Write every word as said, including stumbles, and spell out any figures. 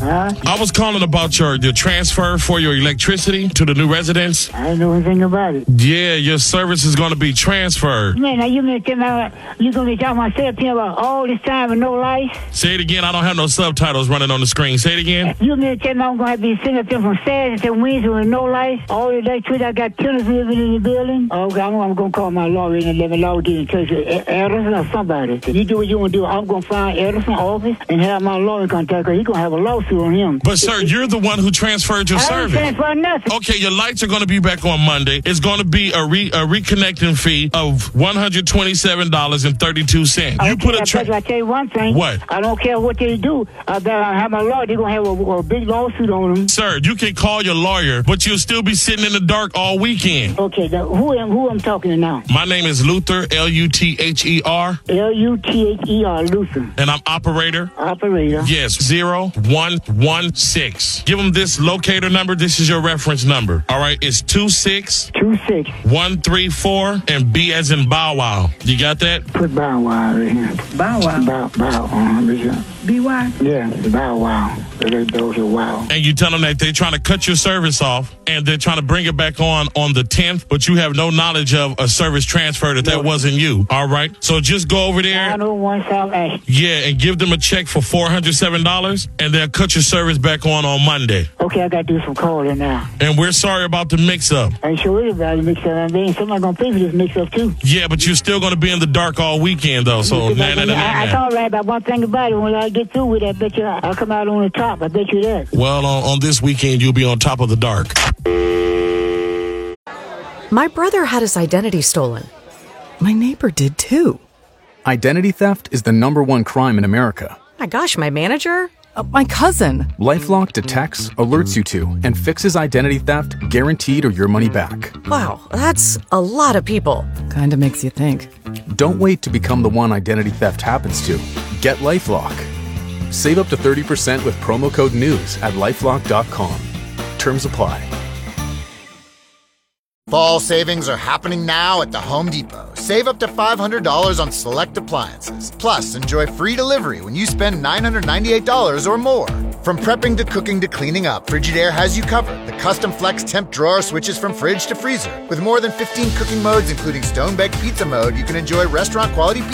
Huh? I was calling about your, your transfer for your electricity to the new residence. I didn't know anything about it. Yeah, your service is going to be transferred. Man, now you mean to tell me you going to be talking myself here about all this time with no lights? Say it again. I don't have no subtitles running on the screen. Say it again. You mean to tell me I'm going to be sitting up there from Saturday to Wednesday with no lights? All the electricity, I got tenants living in the building. Okay, I'm, I'm going to call my lawyer and let me log in and tell you, Edison or somebody. You do what you want to do. I'm going to find Edison office and have my lawyer contact her. He's going to have a lawsuit on him. But, sir, you're the one who transferred your I service. I didn't transfer nothing. Okay, your lights are going to be back on Monday. It's going to be a, re, a reconnecting fee of one hundred twenty-seven dollars and thirty-two cents. You Okay, put a tra- I tell you one thing. What? I don't care what they do. I better have my lawyer. They're going to have a, a big lawsuit on them. Sir, you can call your lawyer, but you'll still be sitting in the dark all weekend. Okay, now, who am who I'm talking to now? My name is Luther, L U T H E R. L U T H E R, Luther. And I'm operator. Operator. Yes, zero one one six. Give them this locator number. This is your reference number. All right, it's two six two six one three four and B as in Bow Wow. You got that? Put Bow Wow right here. Bow Wow. Bow Bow. Uh, B Y? yeah, Bow Wow. Those are wow. And you tell them that they're trying to cut your service off and they're trying to bring it back on on the tenth, but you have no knowledge of a service transfer that that wasn't you. All right? So just go over there. nine oh one South Ash. Yeah, and give them a check for four hundred seven dollars and they'll cut your service back on on Monday. Okay, I got to do some calling now. And we're sorry about the mix-up. I ain't sure about the mix-up. I mean, somebody going to pay for this mix-up, too. Yeah, but you're still going to be in the dark all weekend, though. So, nah, nah, nah, nah, I, I nah. thought right about one thing about it. When I get through with it, I bet you I'll come out on the top. I bet you that. Well, on, on this weekend, you'll be on top of the dark. My brother had his identity stolen. My neighbor did too. Identity theft is the number one crime in America. My gosh, my manager? Uh, my cousin. LifeLock detects, alerts you to, and fixes identity theft guaranteed or your money back. Wow, that's a lot of people. Kinda makes you think. Don't wait to become the one identity theft happens to. Get LifeLock. Save up to thirty percent with promo code NEWS at lifelock dot com. Terms apply. Fall savings are happening now at the Home Depot. Save up to five hundred dollars on select appliances. Plus, enjoy free delivery when you spend nine hundred ninety-eight dollars or more. From prepping to cooking to cleaning up, Frigidaire has you covered. The custom flex temp drawer switches from fridge to freezer. With more than fifteen cooking modes, including stone-baked pizza mode, you can enjoy restaurant-quality